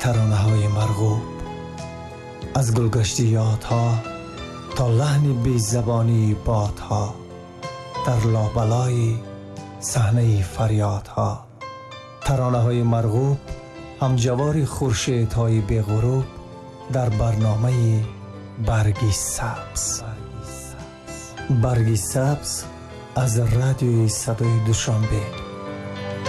ترانه های مرغوب، از گلگشتی یادها تا لحن بی زبانی بادها، در لابلای صحنه فریادها. ترانه های مرغوب همجوار خورشیدهای بی غروب در برنامه برگی سبز. برگی سبز از رادیوی صدای دوشنبه.